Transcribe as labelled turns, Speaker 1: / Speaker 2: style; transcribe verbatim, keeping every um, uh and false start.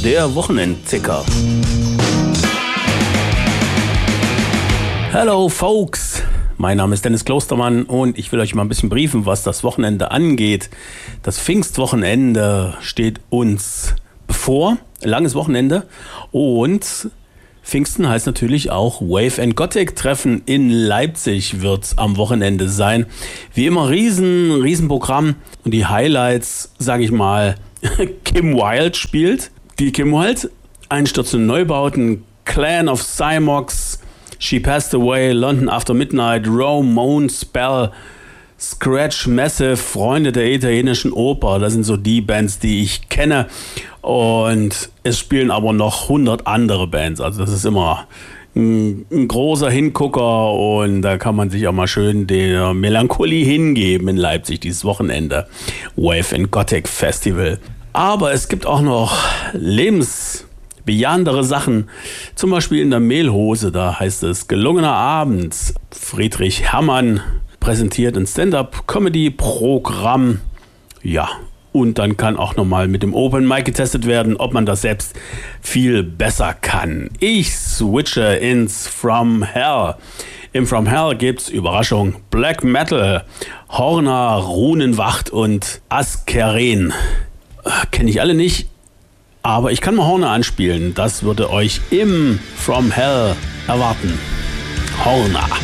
Speaker 1: der Wochenendticker. Hello folks, mein Name ist Dennis Klostermann und ich will euch mal ein bisschen briefen, was das Wochenende angeht. Das Pfingstwochenende steht uns bevor, langes Wochenende, und Pfingsten heißt natürlich auch Wave and Gothic Treffen in Leipzig wird's am Wochenende sein. Wie immer riesen, riesen Programm und die Highlights, sage ich mal, Kim Wilde spielt. Die Kim Wilde, Einstürzende Neubauten, Clan of Cymox, She Passed Away, London After Midnight, Rome, Moan, Spell, Scratch, Massive, Freunde der italienischen Oper. Das sind so die Bands, die ich kenne. Und es spielen aber noch hundert andere Bands. Also das ist immer ein, ein großer Hingucker und da kann man sich auch mal schön der Melancholie hingeben in Leipzig dieses Wochenende. Wave and Gothic Festival. Aber es gibt auch noch lebensbejahendere Sachen. Zum Beispiel in der Mehlhose, da heißt es gelungener Abend. Friedrich Herrmann präsentiert ein Stand-up-Comedy-Programm. Ja, und dann kann auch nochmal mit dem Open Mic getestet werden, ob man das selbst viel besser kann. Ich switche ins From Hell. Im From Hell gibt's Überraschung Black Metal, Horner, Runenwacht und Askeren. Kenne ich alle nicht, aber ich kann mal Horner anspielen. Das würde euch im From Hell erwarten. Horner.